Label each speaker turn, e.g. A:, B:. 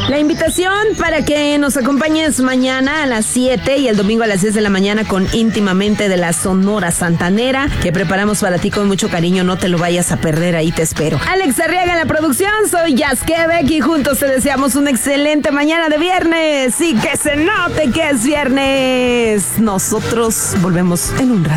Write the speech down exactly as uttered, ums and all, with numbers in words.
A: La invitación para que nos acompañes mañana a las siete y el domingo a las diez de la mañana con Íntimamente de la Sonora Santanera, que preparamos para ti con mucho cariño. No te lo vayas a perder, ahí te espero. Alex Arriaga en la producción, soy Jazz Quebec y juntos te deseamos una excelente mañana de viernes y que se note que es viernes. Nosotros volvemos en un rato.